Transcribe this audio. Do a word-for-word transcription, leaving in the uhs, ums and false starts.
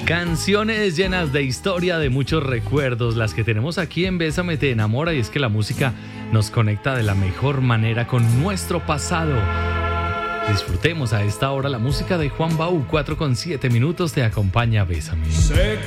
Canciones llenas de historia, de muchos recuerdos, las que tenemos aquí en Bésame te enamora, y es que la música nos conecta de la mejor manera con nuestro pasado. Disfrutemos a esta hora la música de Juan Bau. Cuatro con siete minutos te acompaña Bésame. Sé